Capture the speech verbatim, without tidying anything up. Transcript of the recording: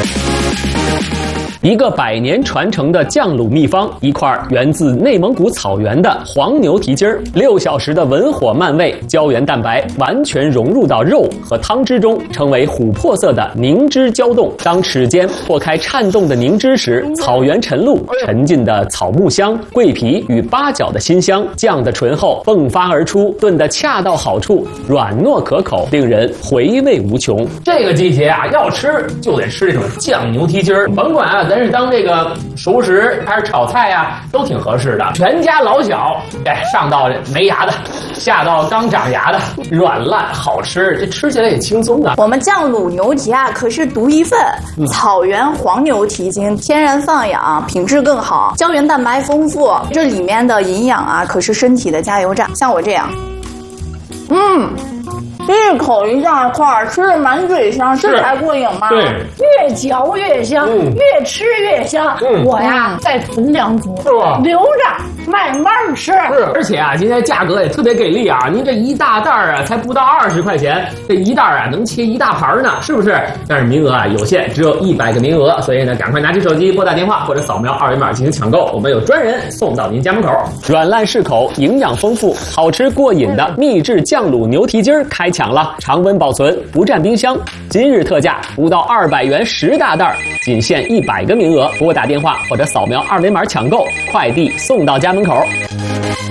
一个百年传承的酱卤秘方，一块源自内蒙古草原的黄牛蹄筋儿，六小时的文火慢煨，胶原蛋白完全融入到肉和汤汁中，成为琥珀色的凝脂胶冻。当齿尖破开颤动的凝脂时，草原晨露、沉浸的草木香、桂皮与八角的辛香，酱的醇厚迸发而出，炖得恰到好处，软糯可口，令人回味无穷。 这个季节啊，要吃就得吃这种酱牛蹄筋儿，甭管啊。咱是当这个熟食还是炒菜呀、啊，都挺合适的。全家老小，哎，上到没牙的，下到刚长牙的，软烂好吃，这吃起来也轻松啊。 我们酱卤牛蹄啊，可是独一份，嗯、草原黄牛蹄筋，天然放养，品质更好，胶原蛋白丰富，这里面的营养啊，可是身体的加油站。像我这样，嗯。一口一大块，吃的满嘴香，这才过瘾嘛！ 对， 越嚼越香，嗯、越吃越香。嗯、我呀，再囤两组，留着慢慢吃。 是，而且啊，今天价格也特别给力啊！您这一大袋啊，才不到二十块钱，这一袋啊能切一大盘呢，是不是？但是名额啊有限，只有一百个名额，所以呢，赶快拿起手机拨打电话或者扫描二维码进行抢购，我们有专人送到您家门口。 软烂适口，营养丰富，好吃过瘾的秘制酱卤牛蹄筋儿开抢了，常温保存，不占冰箱。今日特价不到二百元十大袋，仅限一百个名额，拨打电话或者扫描二维码抢购，快递送到家门口。